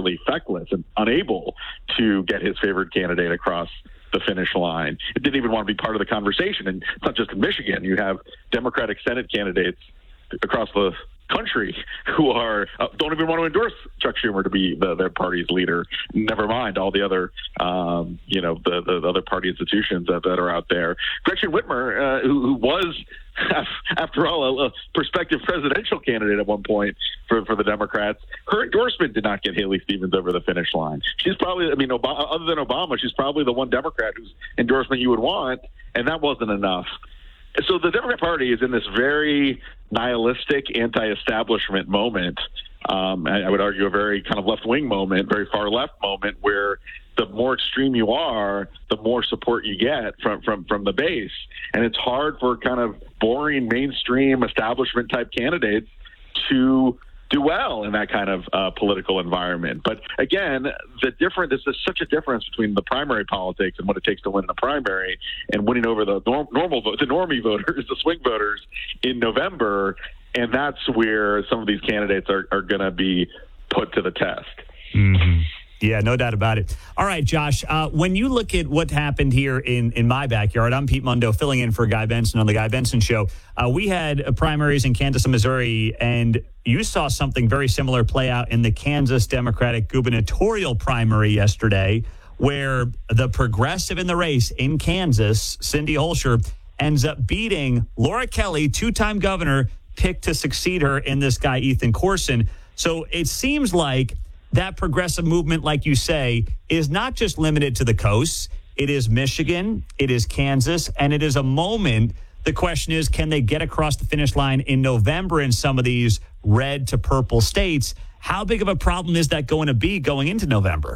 utterly feckless and unable to get his favorite candidate across the finish line. It didn't even want to be part of the conversation. And it's not just in Michigan. You have Democratic Senate candidates across the country who are don't even want to endorse Chuck Schumer to be their party's leader. Never mind all the other, the other party institutions that are out there. Gretchen Whitmer, who was, after all, a prospective presidential candidate at one point for the Democrats, her endorsement did not get Haley Stevens over the finish line. She's probably, Obama, other than Obama, she's probably the one Democrat whose endorsement you would want, and that wasn't enough. So the Democrat Party is in this very nihilistic, anti-establishment moment. I would argue a very kind of left-wing moment, very far-left moment, where the more extreme you are, the more support you get from the base. And it's hard for kind of boring, mainstream, establishment-type candidates to do well in that kind of political environment. But again, there's such a difference between the primary politics and what it takes to win the primary and winning over the normie voters, the swing voters in November. And that's where some of these candidates are going to be put to the test. Mm-hmm. Yeah, no doubt about it. All right, Josh, when you look at what happened here in my backyard, I'm Pete Mundo filling in for Guy Benson on The Guy Benson Show. We had primaries in Kansas and Missouri, and you saw something very similar play out in the Kansas Democratic gubernatorial primary yesterday, where the progressive in the race in Kansas, Cindy Holscher, ends up beating Laura Kelly, two-time governor, picked to succeed her in this guy, Ethan Corson. So it seems like that progressive movement, like you say, is not just limited to the coasts. It is Michigan, it is Kansas, and it is a moment. The question is, can they get across the finish line in November in some of these red to purple states? How big of a problem is that going to be going into November?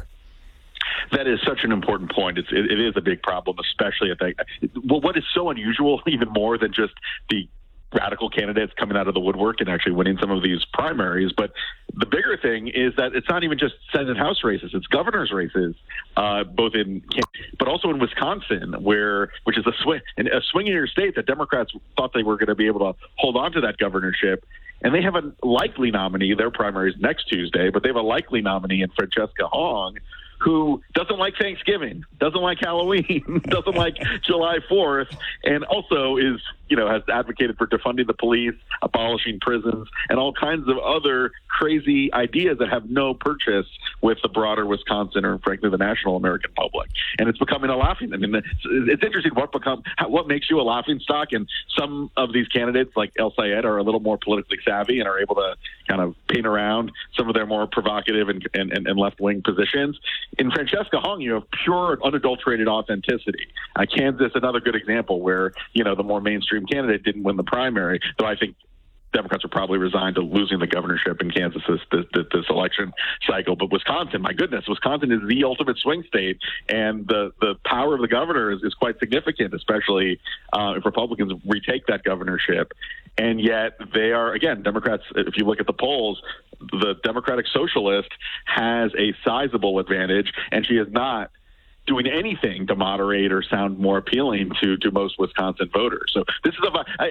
That is such an important point. It is a big problem, especially at that. Well, what is so unusual, even more than just the radical candidates coming out of the woodwork and actually winning some of these primaries. But the bigger thing is that it's not even just Senate and House races; it's governor's races, both but also in Wisconsin, which is a swingier state that Democrats thought they were going to be able to hold on to that governorship. And they have a likely nominee. Their primary is next Tuesday, but they have a likely nominee in Francesca Hong, who doesn't like Thanksgiving, doesn't like Halloween, doesn't like July 4th, and also has advocated for defunding the police, abolishing prisons, and all kinds of other crazy ideas that have no purchase with the broader Wisconsin or, frankly, the national American public. And it's becoming a laughing. It's interesting what makes you a laughing stock. And some of these candidates, like El Sayed, are a little more politically savvy and are able to kind of paint around some of their more provocative and left-wing positions. In Francesca Hong, you have pure, unadulterated authenticity. Kansas, another good example where, the more mainstream candidate didn't win the primary, though I think Democrats are probably resigned to losing the governorship in Kansas this election cycle. But Wisconsin, my goodness, Wisconsin is the ultimate swing state, and the power of the governor is quite significant, especially if Republicans retake that governorship. And yet they are, again, Democrats, if you look at the polls, the Democratic Socialist has a sizable advantage, and she is not doing anything to moderate or sound more appealing to most Wisconsin voters. So this is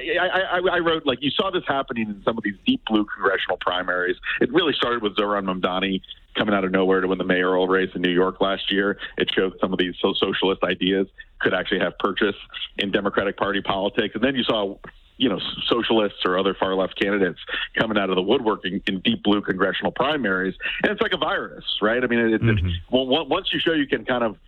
I wrote, you saw this happening in some of these deep blue congressional primaries. It really started with Zohran Mamdani coming out of nowhere to win the mayoral race in New York last year. It showed some of these socialist ideas could actually have purchase in Democratic Party politics. And then you saw socialists or other far-left candidates coming out of the woodwork in deep blue congressional primaries. And it's like a virus, right? Once you show you can kind of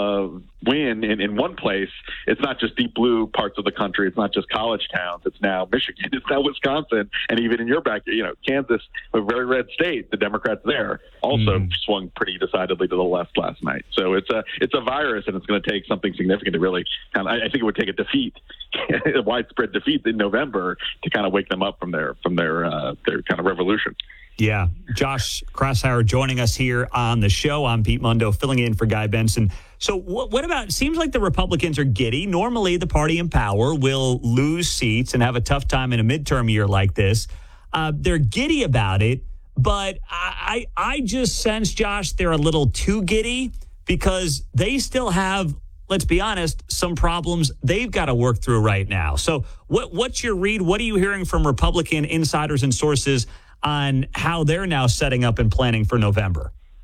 win in one place, it's not just deep blue parts of the country. It's not just college towns. It's now Michigan. It's now Wisconsin. And even in your Kansas, a very red state, the Democrats there also swung pretty decidedly to the left last night. So it's a virus, and it's going to take something significant to really I think it would take a defeat, a widespread defeat in November to kind of wake them up from their kind of revolution. Yeah. Josh Kraushaar joining us here on the show. I'm Pete Mundo filling in for Guy Benson. So what about, seems like the Republicans are giddy. Normally the party in power will lose seats and have a tough time in a midterm year like this. They're giddy about it, but I just sense, Josh, they're a little too giddy because they still have, let's be honest, some problems they've got to work through right now. So what's your read? What are you hearing from Republican insiders and sources on how they're now setting up and planning for November?